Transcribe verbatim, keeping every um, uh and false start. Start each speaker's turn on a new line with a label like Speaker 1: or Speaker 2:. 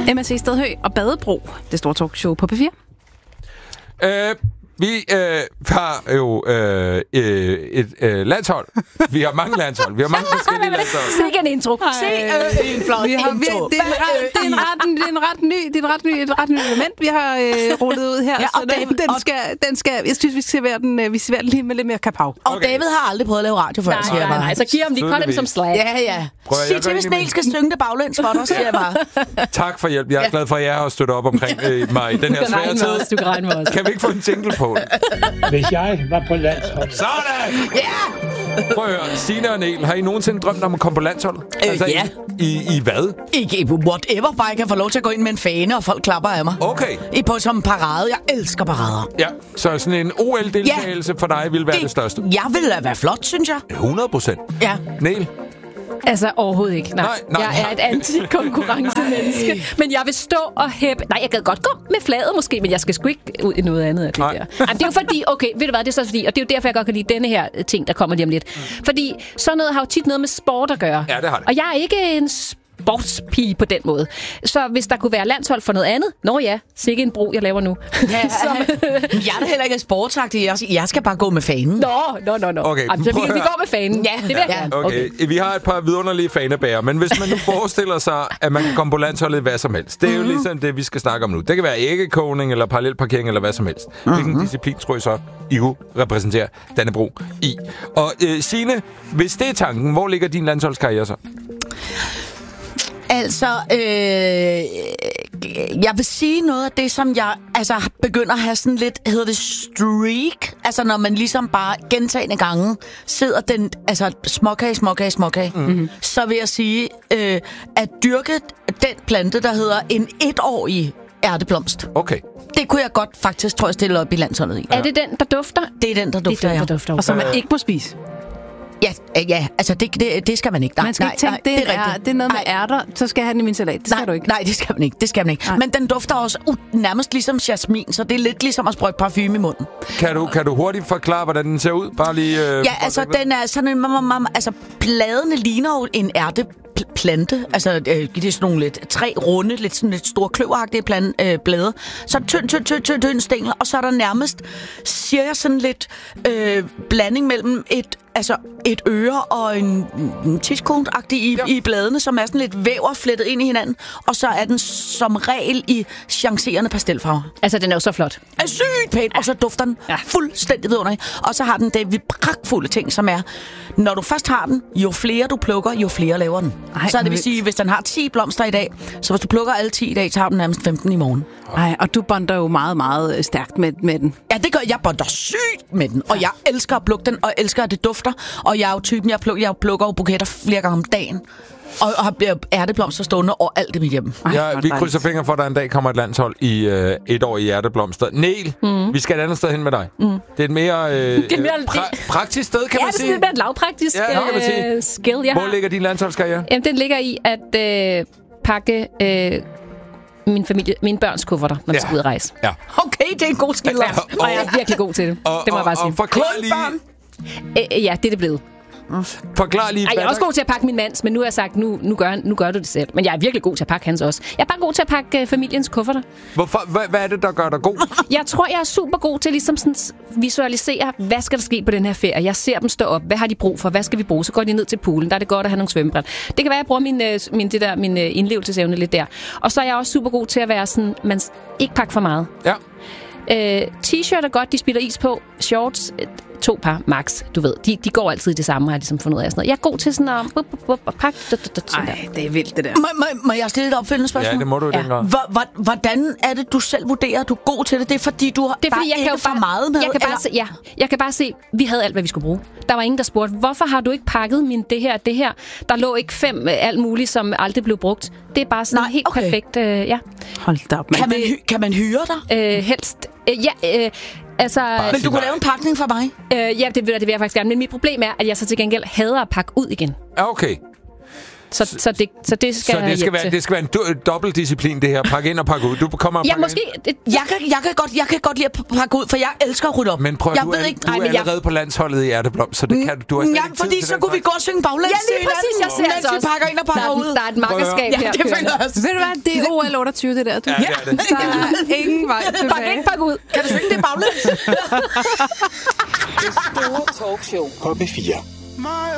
Speaker 1: M S C Stedhø og Badebro, det store talkshow på P fire.
Speaker 2: Øh, vi øh, har jo øh, et øh, landshold. Vi har mange landshold. Vi har mange forskellige landshold.
Speaker 3: Sikke en intro. Se øh, en flot intro.
Speaker 1: Det er en ret, det er en ret, det er en ret ny, det er en ret ny, et ret ny element, vi har øh, rullet ud her. Ja, og så David, den, den, skal, den skal, jeg synes, vi serverer den, øh, vi serverer den lige med lidt mere kapav.
Speaker 3: Og okay. David har aldrig prøvet at lave radio før,
Speaker 4: nej,
Speaker 3: siger jeg bare.
Speaker 4: Nej, nej, så giv ham lige koldt som slag.
Speaker 3: Ja, ja. Sig til, hvis Niel skal synge det baglæns for dig, siger jeg bare.
Speaker 2: Tak for hjælp. Jeg er glad for, at jeg har støttet op omkring øh, mig i den her svære tid.
Speaker 4: Du kan regne med os.
Speaker 2: Kan vi ikke få en jingle på?
Speaker 5: Hvis jeg var på landshold.
Speaker 2: Sådan! Ja! Yeah! Prøv at høre, Signe og Niel, har I nogensinde drømt om at komme på landsholdet?
Speaker 3: Øh,
Speaker 2: altså,
Speaker 3: ja.
Speaker 2: I, i, I hvad?
Speaker 3: Ikke whatever, bare jeg kan få lov til at gå ind med en fane, og folk klapper af mig.
Speaker 2: Okay.
Speaker 3: I på som en parade. Jeg elsker parader.
Speaker 2: Ja, så sådan en O L-deltagelse ja. for dig vil være det, det største.
Speaker 3: Jeg vil da være flot, synes jeg.
Speaker 2: hundrede procent.
Speaker 3: Ja.
Speaker 2: Niel?
Speaker 4: Altså overhovedet ikke. Nej.
Speaker 2: Nej, nej,
Speaker 4: jeg er et antikonkurrencemenneske. Men jeg vil stå og hæppe. Nej, jeg gad godt gå med flaget måske, men jeg skal sgu ikke ud i noget andet af det
Speaker 2: nej.
Speaker 4: der. Jamen, det er jo fordi, okay, ved du hvad, det er så fordi, og det er jo derfor, jeg godt kan lide denne her ting, der kommer lige om lidt. Mm. Fordi sådan noget har jo tit noget med sport at gøre.
Speaker 2: Ja, det har det.
Speaker 4: Og jeg er ikke en sportspige på den måde. Så hvis der kunne være landshold for noget andet, nå ja, sikke en bro, jeg laver nu.
Speaker 3: Ja, så, jeg er da heller ikke sportsagtig. Jeg, jeg skal bare gå med fanen.
Speaker 4: Nå, nå, nå, nå.
Speaker 2: Okay,
Speaker 4: altså, vi, vi går med fanen. Ja, det vil jeg gerne.
Speaker 2: Okay. okay, vi har et par vidunderlige fanebærer, men hvis man nu forestiller sig, at man kan komme på landsholdet hvad som helst, det er jo mm-hmm. ligesom det, vi skal snakke om nu. Det kan være æggekogning, eller parallelparkering, eller hvad som helst. Mm-hmm. Hvilken disciplin tror I så, I kunne repræsentere Dannebro i? Og øh, Signe, hvis det er tanken, hvor ligger din landsholdskarriere så?
Speaker 3: Altså, øh, jeg vil sige noget af det, som jeg altså begynder at have sådan lidt, hedder det streak? Altså, når man ligesom bare gentagende gange sidder den, altså småkage, småkage, småkage, mm-hmm. så vil jeg sige, øh, at dyrke den plante, der hedder en etårig ærteblomst.
Speaker 2: Okay.
Speaker 3: Det kunne jeg godt faktisk, tror jeg, stille op i landsholdet i.
Speaker 4: Ja. Er det den, der dufter?
Speaker 3: Det er den, der dufter,
Speaker 4: det er den,
Speaker 3: ja.
Speaker 4: der dufter.
Speaker 1: Og som man ikke må spise.
Speaker 3: Ja, ja, altså det, det, det skal man ikke. Nej,
Speaker 1: man skal
Speaker 3: nej,
Speaker 1: ikke tænke,
Speaker 3: nej,
Speaker 1: det,
Speaker 3: det, er
Speaker 1: er, det er noget med ærter, så skal jeg have den i min salat. Det skal
Speaker 3: nej,
Speaker 1: du ikke.
Speaker 3: Nej, det skal man ikke. Det skal man ikke. Men den dufter også uh, nærmest ligesom jasmin, så det er lidt ligesom at sprøjte parfume i munden.
Speaker 2: Kan du, kan du hurtigt forklare, hvordan den ser ud? Bare lige... Øh,
Speaker 3: ja, altså den er sådan en... Altså bladene ligner jo en ærte plante, altså øh, det er sådan nogle lidt tre runde, lidt sådan lidt store kløveragtige plan, øh, blade. Så tynd, tynd, tynd, tynd, tynd stængler, og så er der nærmest, siger jeg sådan lidt øh, blanding mellem et altså et øre og en, en tidskone-agtig i, ja. i bladene, som er sådan lidt væver flettet ind i hinanden, og så er den som regel i chancerende pastelfarver.
Speaker 4: Altså, den er jo så flot.
Speaker 3: Er sygt pænt, ja. Og så dufter den ja. fuldstændig vidunderligt. Og så har den det pragtfulde ting, som er, når du først har den, jo flere du plukker, jo flere laver den. Ej, så det vil sige, hvis den har ti blomster i dag, så hvis du plukker alle ti i dag, så har den nærmest femten i morgen.
Speaker 1: Ej, og du bonder jo meget, meget stærkt med, med den.
Speaker 3: Ja, det gør jeg. bonder sygt med den, og jeg elsker at plukke den, og elsker, at det dufter. Og jeg er jo typen, jeg plukker, jeg plukker jo buketter flere gange om dagen. Og har ærteblomster stående overalt i mit hjem.
Speaker 2: Ja, vi krydser fingre for, at der en dag kommer et landshold i øh, et år i hjerteblomster. Niel, mm. vi skal et andet sted hen med dig. Mm. Det er et mere, øh, det er mere pra- praktisk sted, kan
Speaker 4: ja,
Speaker 2: man sige.
Speaker 4: Ja, det er et lavpraktisk ja, øh, skill, jeg
Speaker 2: Hvor
Speaker 4: har.
Speaker 2: ligger din landsholdskarriere?
Speaker 4: Jamen, den ligger i at øh, pakke øh, min familie, mine børns kufferter, når ja. de skal ud at rejse.
Speaker 2: Ja.
Speaker 3: Okay, det er en god skill.
Speaker 4: Ja, og jeg er virkelig god til det.
Speaker 2: Og,
Speaker 4: det må
Speaker 2: og,
Speaker 4: jeg bare sige.
Speaker 2: Og forklar lige...
Speaker 4: Øh, ja, det er det blevet.
Speaker 2: Forklar lige,
Speaker 4: Ej, jeg er også god til at pakke min mands, men nu har jeg sagt, nu, nu, gør, nu gør du det selv. Men jeg er virkelig god til at pakke hans også. Jeg er bare god til at pakke uh, familiens kufferter.
Speaker 2: Hvorfor? Hvad, hvad er det, der gør dig god?
Speaker 4: Jeg tror, jeg er super god til ligesom sådan visualisere, hvad skal der ske på den her ferie. Jeg ser dem stå op. Hvad har de brug for? Hvad skal vi bruge? Så går de ned til poolen. Der er det godt at have nogle svømmebræt. Det kan være, at jeg bruger min, min, det der, min indlevelsesevne lidt der. Og så er jeg også super god til at være sådan, man ikke pakke for meget.
Speaker 2: Ja.
Speaker 4: Øh, t-shirt er godt, de spiller is på. Shorts, to par max, du ved. De, de går altid i det samme, har jeg ligesom fundet ud af. Sådan noget. Jeg er god til sådan at bup, bup, bup, pakke.
Speaker 1: Ej, det er vildt, det der.
Speaker 3: Må, må, må jeg stille et opfølgende spørgsmål?
Speaker 2: Ja, det må du i ja. den grad.
Speaker 3: Hvordan er det, du selv vurderer, at du er god til det? Det er fordi, du har
Speaker 4: det er, fordi, jeg
Speaker 3: ikke
Speaker 4: kan
Speaker 3: for
Speaker 4: bare,
Speaker 3: meget med?
Speaker 4: Jeg kan, bare se, ja, jeg kan bare se, vi havde alt, hvad vi skulle bruge. Der var ingen, der spurgte, hvorfor har du ikke pakket min det her det her? Der lå ikke fem alt muligt, som aldrig blev brugt. Det er bare sådan Nej, helt okay. perfekt. Øh, ja.
Speaker 1: Hold da op.
Speaker 3: Kan man, hy- kan man hyre dig?
Speaker 4: Øh, helst. Øh, ja, øh, altså...
Speaker 3: Men du kunne lave en pakning for mig?
Speaker 4: Øh, ja, det vil, det vil jeg faktisk gerne. Men mit problem er, at jeg så til gengæld hader at pakke ud igen.
Speaker 2: Ja, okay.
Speaker 4: Så, så, det, så det skal
Speaker 2: så
Speaker 4: jeg
Speaker 2: det skal, være,
Speaker 4: til.
Speaker 2: det skal være en do- dobbeltdisciplin, det her. Pak ind og pak ud. Du kommer og
Speaker 4: Ja,
Speaker 2: pakker
Speaker 4: måske...
Speaker 2: ind.
Speaker 3: Jeg kan, jeg, kan godt, jeg kan godt lide at pakke ud, for jeg elsker at rydde op.
Speaker 2: Men prøv,
Speaker 3: jeg
Speaker 2: du,
Speaker 3: ved
Speaker 2: er,
Speaker 3: ikke,
Speaker 2: du er
Speaker 3: nej, men
Speaker 2: allerede
Speaker 3: jeg...
Speaker 2: på landsholdet i Ærteblom, så det kan du. Du har slet
Speaker 3: Ja,
Speaker 2: ikke tid
Speaker 3: fordi
Speaker 2: til
Speaker 3: så
Speaker 2: den
Speaker 3: kunne vi
Speaker 2: slags.
Speaker 3: gå og synge baglæns.
Speaker 4: Ja, lige præcis. Jeg ser altså
Speaker 3: Mens vi
Speaker 4: også.
Speaker 3: pakker ind og pakker
Speaker 4: Der,
Speaker 3: ud.
Speaker 4: der er et makkerskab
Speaker 3: Ja,
Speaker 4: her.
Speaker 3: det føler jeg også.
Speaker 1: Ved du hvad, det er O L otteogtyve, det der. Du.
Speaker 2: Ja, det er det.
Speaker 1: Der er ingen vej tilbage.
Speaker 4: Pak ind, pak ud.
Speaker 3: Kan du synge det baglæns?
Speaker 6: Det store talkshow på B fire.